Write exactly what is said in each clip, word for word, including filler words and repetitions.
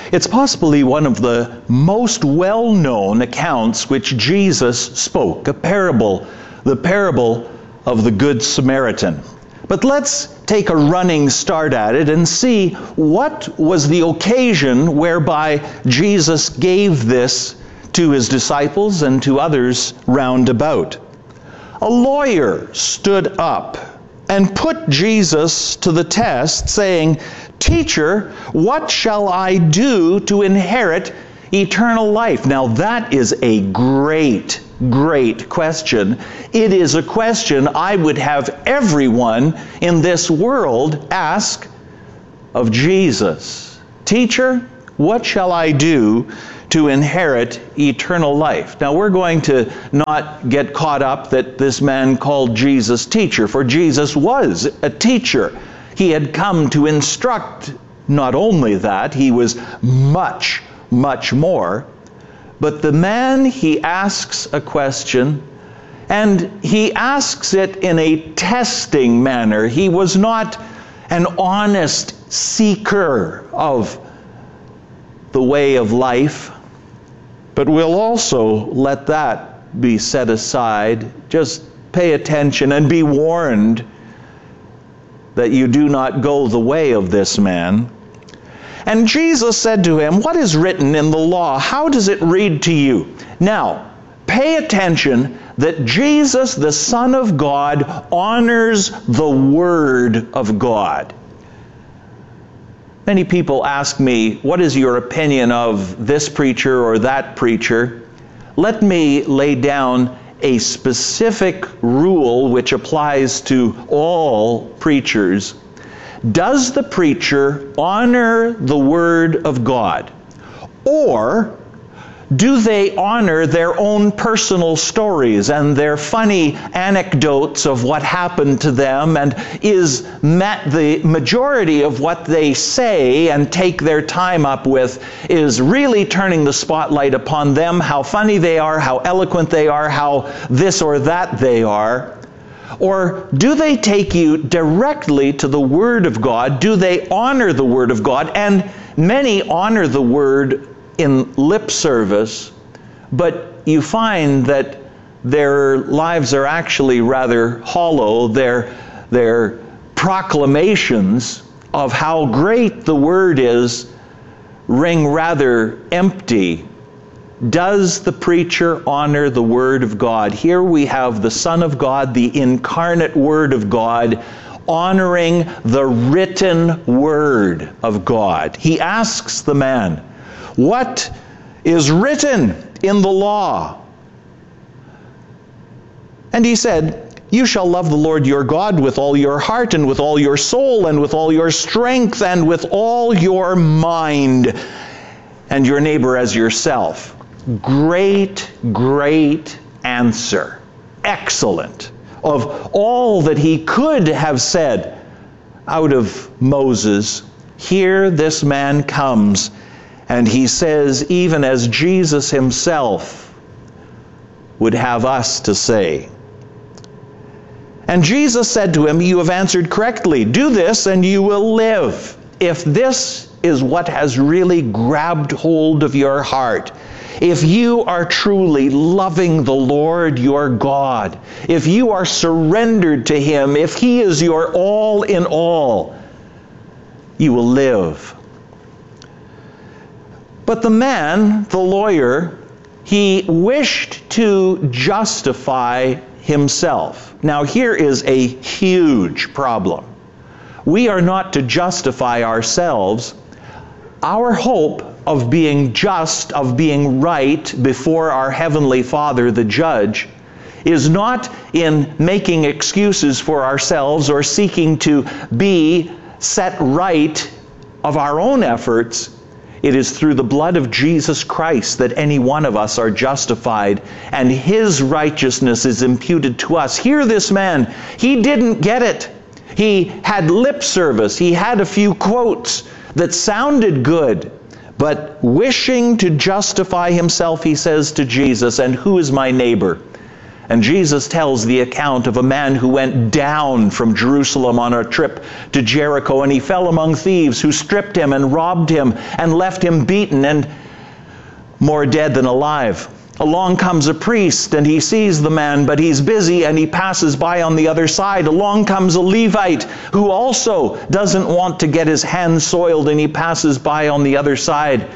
It's possibly one of the most well-known accounts which Jesus spoke, a parable, the parable of the Good Samaritan. But let's take a running start at it and see what was the occasion whereby Jesus gave this to his disciples and to others round about. A lawyer stood up and put Jesus to the test, saying, "Teacher, what shall I do to inherit eternal life?" Now that is a great, great question. It is a question I would have everyone in this world ask of Jesus. "Teacher, what shall I do to inherit eternal life?" Now we're going to not get caught up that this man called Jesus teacher, for Jesus was a teacher. He had come to instruct. Not only that, he was much, much more. But the man, he asks a question, and he asks it in a testing manner. He was not an honest seeker of the way of life. But we'll also let that be set aside. Just pay attention and be warned that you do not go the way of this man. And Jesus said to him, "What is written in the law? How does it read to you?" Now, pay attention that Jesus, the Son of God, honors the Word of God. Many people ask me, what is your opinion of this preacher or that preacher? Let me lay down a specific rule which applies to all preachers. Does the preacher honor the Word of God? Or do they honor their own personal stories and their funny anecdotes of what happened to them, and is met the majority of what they say and take their time up with is really turning the spotlight upon them, how funny they are, how eloquent they are, how this or that they are? Or do they take you directly to the Word of God? Do they honor the Word of God? And many honor the Word in lip service, but you find that their lives are actually rather hollow. Their, their proclamations of how great the Word is ring rather empty. Does the preacher honor the Word of God? Here we have the Son of God, the incarnate Word of God, honoring the written Word of God. He asks the man, "What is written in the law?" And he said, "You shall love the Lord your God with all your heart and with all your soul and with all your strength and with all your mind, and your neighbor as yourself." Great, great answer. Excellent. Of all that he could have said out of Moses, here this man comes and he says, even as Jesus himself would have us to say. And Jesus said to him, "You have answered correctly. Do this and you will live." If this is what has really grabbed hold of your heart, if you are truly loving the Lord your God, if you are surrendered to Him, if He is your all in all, you will live. But the man, the lawyer, he wished to justify himself. Now here is a huge problem. We are not to justify ourselves. Our hope of being just, of being right before our Heavenly Father, the Judge, is not in making excuses for ourselves or seeking to be set right of our own efforts. It is through the blood of Jesus Christ that any one of us are justified, and His righteousness is imputed to us. Hear this man, he didn't get it. He had lip service. He had a few quotes that sounded good, but wishing to justify himself, he says to Jesus, "And who is my neighbor?" And Jesus tells the account of a man who went down from Jerusalem on a trip to Jericho, and he fell among thieves who stripped him and robbed him and left him beaten and more dead than alive. Along comes a priest, and he sees the man, but he's busy, and he passes by on the other side. Along comes a Levite, who also doesn't want to get his hands soiled, and he passes by on the other side.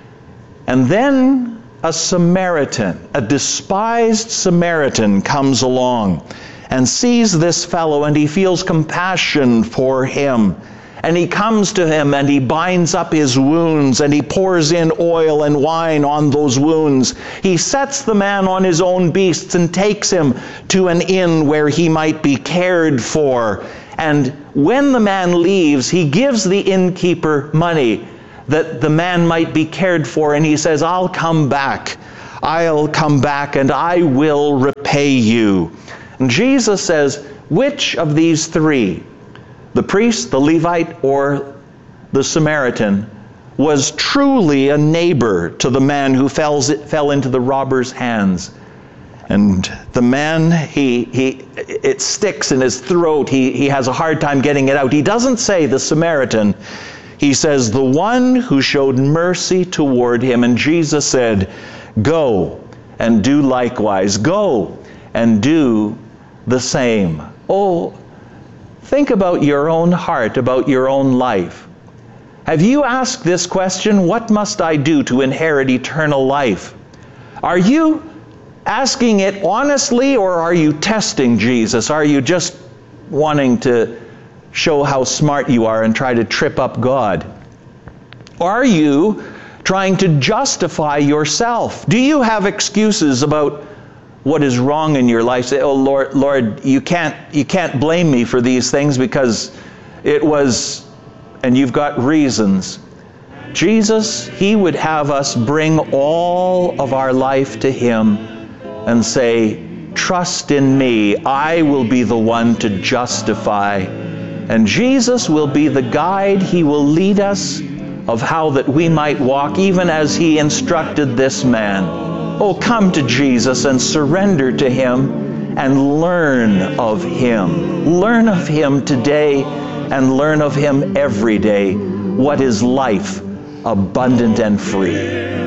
And then a Samaritan, a despised Samaritan, comes along and sees this fellow, and he feels compassion for him. And he comes to him, and he binds up his wounds, and he pours in oil and wine on those wounds. He sets the man on his own beasts and takes him to an inn where he might be cared for. And when the man leaves, he gives the innkeeper money that the man might be cared for, and he says, I'll come back. I'll come back, and I will repay you. And Jesus says, which of these three, the priest, the Levite, or the Samaritan, was truly a neighbor to the man who fell, fell into the robber's hands? And the man, he, he, it sticks in his throat. He, he has a hard time getting it out. He doesn't say the Samaritan. He says, the one who showed mercy toward him. And Jesus said, go and do likewise. Go and do the same. Oh, think about your own heart, about your own life. Have you asked this question, what must I do to inherit eternal life? Are you asking it honestly, or are you testing Jesus? Are you just wanting to show how smart you are and try to trip up God? Are you trying to justify yourself? Do you have excuses about what is wrong in your life? Say, oh Lord, Lord, you can't you can't blame me for these things because it was, and you've got reasons. Jesus, he would have us bring all of our life to him and say, trust in me, I will be the one to justify. And Jesus will be the guide. He will lead us of how that we might walk, even as he instructed this man. Oh, come to Jesus and surrender to him and learn of him. Learn of him today and learn of him every day. What is life abundant and free?